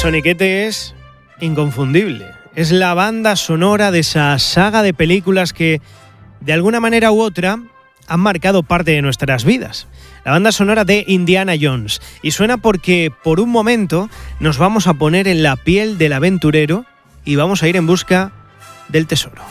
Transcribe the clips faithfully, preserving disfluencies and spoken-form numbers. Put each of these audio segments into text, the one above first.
soniquete es inconfundible. Es la banda sonora de esa saga de películas que, de alguna manera u otra, han marcado parte de nuestras vidas. La banda sonora de Indiana Jones. Y suena porque, por un momento, nos vamos a poner en la piel del aventurero y vamos a ir en busca del tesoro.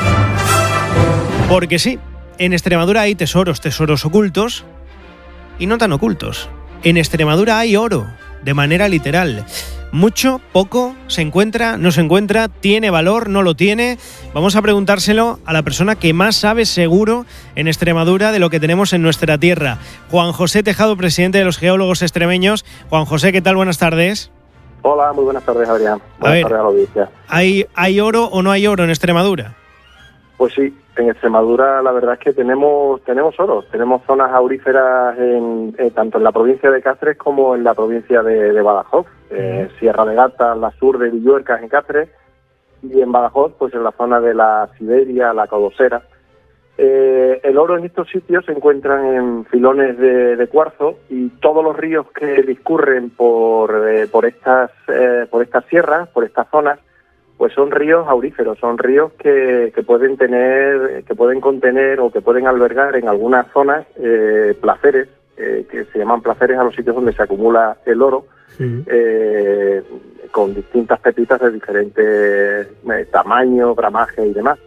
Porque sí, en Extremadura hay tesoros, tesoros ocultos y no tan ocultos. En Extremadura hay oro, de manera literal. Mucho, poco, se encuentra, no se encuentra, tiene valor, no lo tiene. Vamos a preguntárselo a la persona que más sabe seguro en Extremadura de lo que tenemos en nuestra tierra. Juan José Tejado, presidente de los geólogos extremeños. Juan José, ¿qué tal? Buenas tardes. Hola, muy buenas tardes, Adrián. Buenas a ver, tardes a la audiencia. ¿hay, ¿Hay oro o no hay oro en Extremadura? Pues sí, en Extremadura la verdad es que tenemos tenemos oro. Tenemos zonas auríferas en, eh, tanto en la provincia de Cáceres como en la provincia de, de Badajoz. Eh, Sierra de Gata, la sur de Villuercas en Cáceres, y en Badajoz, pues en la zona de la Siberia, la Codosera. Eh, el oro en estos sitios se encuentran en filones de, de cuarzo, y todos los ríos que discurren por eh, por estas eh, por estas sierras, por estas zonas, pues son ríos auríferos, son ríos que, que pueden tener, que pueden contener o que pueden albergar en algunas zonas eh, placeres, eh, que se llaman placeres a los sitios donde se acumula el oro, sí. eh, con distintas pepitas de diferentes eh, tamaños, gramaje y demás.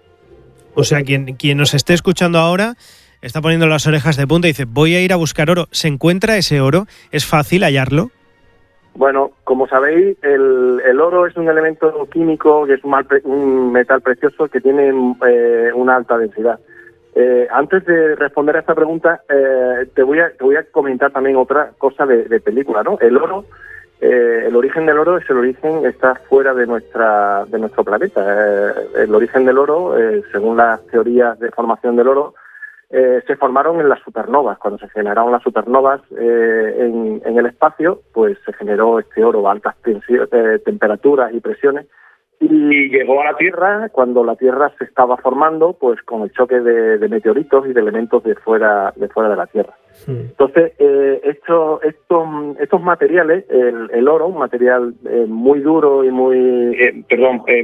O sea, quien, quien nos esté escuchando ahora está poniendo las orejas de punta y dice, voy a ir a buscar oro. ¿Se encuentra ese oro? ¿Es fácil hallarlo? Bueno, como sabéis, el, el oro es un elemento químico, que es un, mal, un metal precioso que tiene eh, una alta densidad. Eh, antes de responder a esta pregunta, eh, te voy a te voy a comentar también otra cosa de, de película, ¿no? El oro, eh, el origen del oro es el origen está fuera de nuestra de nuestro planeta. Eh, el origen del oro, eh, según las teorías de formación del oro, Eh, se formaron en las supernovas. Cuando se generaron las supernovas eh, en, en el espacio, pues se generó este oro a altas tensión, eh, temperaturas y presiones, y llegó a la Tierra cuando la Tierra se estaba formando, pues con el choque de, de meteoritos y de elementos de fuera de fuera de la Tierra. Sí. Entonces, eh, estos, estos, estos materiales, el, el oro, un material eh, muy duro y muy, eh, perdón, eh,